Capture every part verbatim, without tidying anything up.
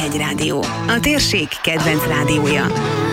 Lakihegy Rádió, a térség kedvenc rádiója.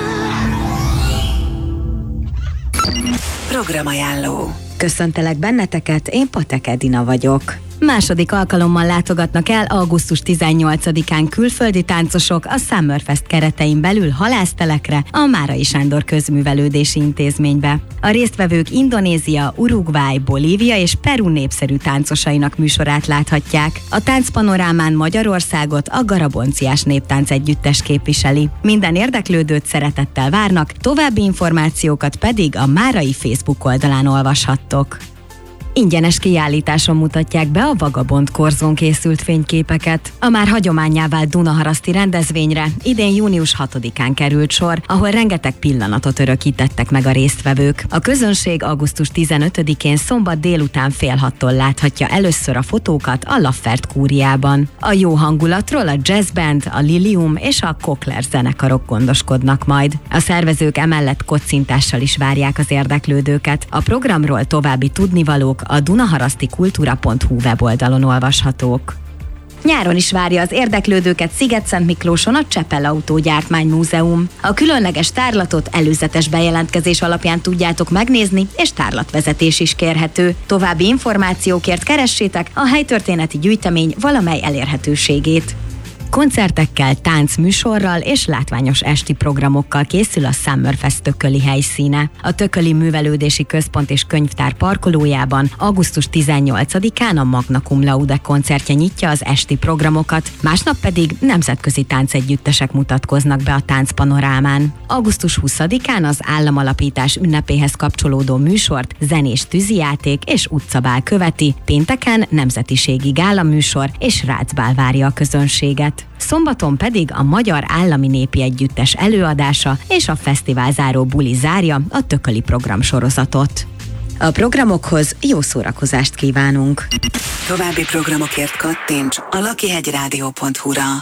Programajánló. Köszöntelek benneteket, én Patek Edina vagyok. Második alkalommal látogatnak el augusztus tizennyolcadikán külföldi táncosok a Summerfest keretein belül halásztelekre, a Márai Sándor Közművelődési Intézménybe. A résztvevők Indonézia, Uruguay, Bolívia és Peru népszerű táncosainak műsorát láthatják. A táncpanorámán Magyarországot a Garabonciás Néptánc Együttes képviseli. Minden érdeklődőt szeretettel várnak, további információkat pedig a Márai Facebook oldalán olvashattok. Ingyenes kiállításon mutatják be a Vagabond korzón készült fényképeket. A már hagyománnyá vált Dunaharaszti rendezvényre idén június hatodikán került sor, ahol rengeteg pillanatot örökítettek meg a résztvevők. A közönség augusztus tizenötödikén szombat délután fél hattól láthatja először a fotókat a Laffert kúriában. A jó hangulatról a Jazz Band, a Lilium és a Kokler zenekarok gondoskodnak majd. A szervezők emellett kocintással is várják az érdeklődőket. A programról további tudnivalók a dunaharasztikultúra pont hu weboldalon olvashatók. Nyáron is várja az érdeklődőket Szigetszentmiklóson a Csepel Autógyártmány Múzeum. A különleges tárlatot előzetes bejelentkezés alapján tudjátok megnézni, és tárlatvezetés is kérhető. További információkért keressétek a helytörténeti gyűjtemény valamely elérhetőségét. Koncertekkel, táncműsorral és látványos esti programokkal készül a Summerfest tököli helyszíne. A Tököli Művelődési Központ és Könyvtár parkolójában augusztus tizennyolcadikán a Magna Cum Laude koncertje nyitja az esti programokat, másnap pedig nemzetközi táncegyüttesek mutatkoznak be a táncpanorámán. augusztus huszadikán az államalapítás ünnepéhez kapcsolódó műsort zenés tűzijáték és utcabál követi, pénteken nemzetiségi gálaműsor és rácbál várja a közönséget. Szombaton pedig a Magyar Állami Népi Együttes előadása és a fesztiválzáró buli zárja a tököli programsorozatot. A programokhoz jó szórakozást kívánunk! További programokért kattints a lakihegy rádió pont hu-ra.